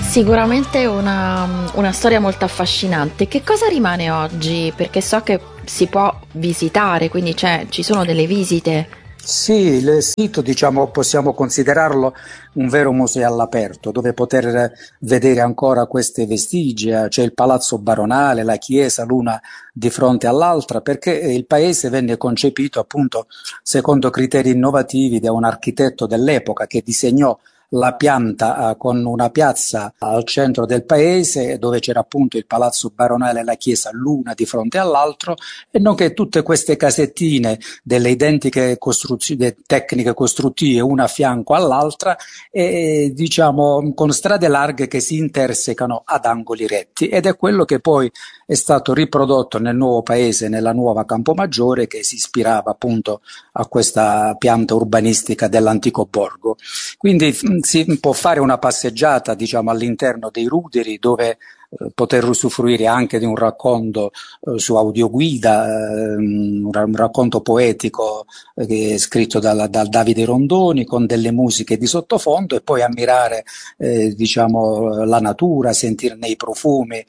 Sicuramente una storia molto affascinante. Che cosa rimane oggi? Perché so che si può visitare, quindi ci sono delle visite. Sì, il sito, diciamo, possiamo considerarlo un vero museo all'aperto, dove poter vedere ancora queste vestigia. C'è il Palazzo Baronale, la chiesa, l'una di fronte all'altra, perché il paese venne concepito appunto secondo criteri innovativi da un architetto dell'epoca che disegnò la pianta con una piazza al centro del paese dove c'era appunto il Palazzo Baronale e la chiesa l'una di fronte all'altro, e nonché tutte queste casettine delle identiche tecniche costruttive una a fianco all'altra, e diciamo con strade larghe che si intersecano ad angoli retti, ed è quello che poi è stato riprodotto nel nuovo paese, nella nuova Campomaggiore, che si ispirava appunto a questa pianta urbanistica dell'antico borgo. Quindi si può fare una passeggiata, diciamo, all'interno dei ruderi, dove poter usufruire anche di un racconto su audioguida, un racconto poetico che è scritto da Davide Rondoni, con delle musiche di sottofondo, e poi ammirare diciamo, la natura, sentirne i profumi,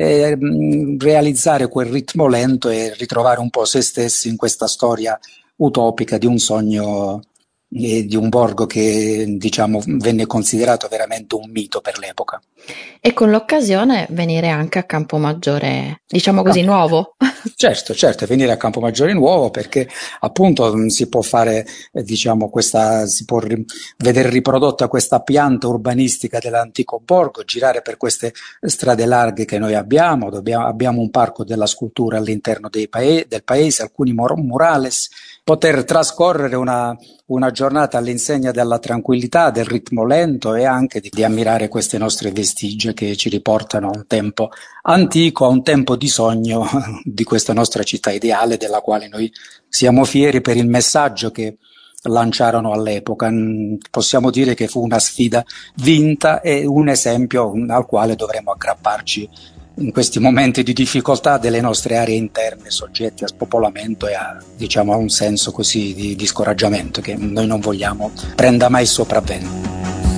realizzare quel ritmo lento e ritrovare un po' se stessi in questa storia utopica di un sogno e di un borgo che, diciamo, venne considerato veramente un mito per l'epoca. E con l'occasione venire anche a Campomaggiore, diciamo così, Campo- nuovo. Certo, certo, venire a Campomaggiore Nuovo, perché appunto si può fare, diciamo, si può vedere riprodotta questa pianta urbanistica dell'antico borgo, girare per queste strade larghe che noi abbiamo. Abbiamo un parco della scultura all'interno del paese, alcuni murales, poter trascorrere una giornata all'insegna della tranquillità, del ritmo lento, e anche di ammirare queste nostre vestigie che ci riportano a un tempo antico, a un tempo di sogno di questa nostra città ideale, della quale noi siamo fieri per il messaggio che lanciarono all'epoca. Possiamo dire che fu una sfida vinta e un esempio al quale dovremo aggrapparci in questi momenti di difficoltà delle nostre aree interne soggette a spopolamento e a, diciamo, a un senso così di scoraggiamento che noi non vogliamo prenda mai il sopravvento.